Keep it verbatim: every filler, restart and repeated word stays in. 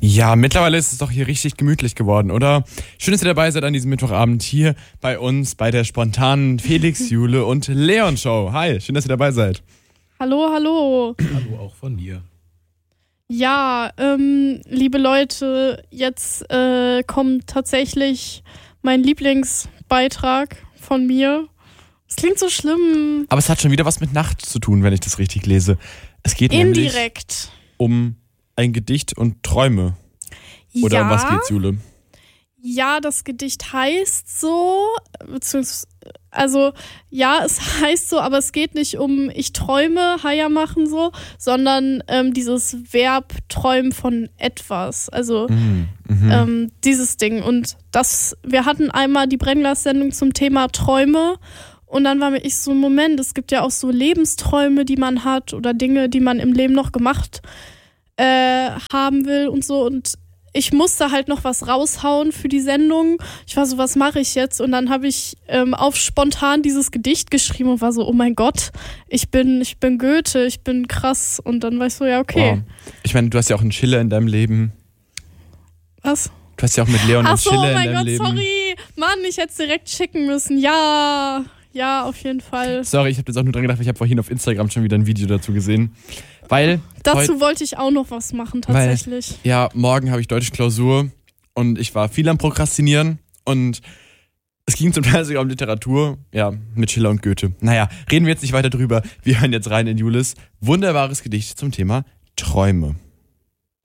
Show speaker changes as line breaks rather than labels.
Ja, mittlerweile ist es doch hier richtig gemütlich geworden, oder? Schön, dass ihr dabei seid an diesem Mittwochabend hier bei uns bei der spontanen Felix, Jule und Leon Show. Hi, schön, dass ihr dabei seid.
Hallo, hallo.
Hallo auch von mir.
Ja, ähm, liebe Leute, jetzt äh, kommt tatsächlich mein Lieblingsbeitrag von mir. Es klingt so schlimm.
Aber es hat schon wieder was mit Nacht zu tun, wenn ich das richtig lese. Es geht nämlich
Indirekt.
um ein Gedicht und Träume. Oder
ja,
um was geht's, Jule?
Ja, das Gedicht heißt so, beziehungsweise, also ja, es heißt so, aber es geht nicht um ich träume, Haja machen so, sondern ähm, dieses Verb träumen von etwas. Also
Mhm. Mhm.
ähm, dieses Ding. Und das, wir hatten einmal die Brennglas-Sendung zum Thema Träume. Und dann war mir ich so ein Moment, es gibt ja auch so Lebensträume, die man hat oder Dinge, die man im Leben noch gemacht äh, haben will und so. Und ich musste halt noch was raushauen für die Sendung. Ich war so, was mache ich jetzt? Und dann habe ich ähm, auf spontan dieses Gedicht geschrieben und war so, oh mein Gott, ich bin, ich bin Goethe, ich bin krass. Und dann war ich so, ja, okay.
Wow. Ich meine, du hast ja auch einen Schiller in deinem Leben.
Was?
Du hast ja auch mit Leon
Ach
einen
so,
Schiller
oh
in
mein
deinem
Gott,
Leben.
sorry. Mann, ich hätte es direkt schicken müssen. Ja, ja, auf jeden Fall.
Sorry, ich habe jetzt auch nur dran gedacht, weil ich habe vorhin auf Instagram schon wieder ein Video dazu gesehen. Weil
Dazu
heut-
wollte ich auch noch was machen, tatsächlich.
Weil, ja, morgen habe ich deutsche Klausur und ich war viel am Prokrastinieren und es ging zum Teil sogar um Literatur, ja, mit Schiller und Goethe. Naja, reden wir jetzt nicht weiter drüber. Wir hören jetzt rein in Julis wunderbares Gedicht zum Thema Träume.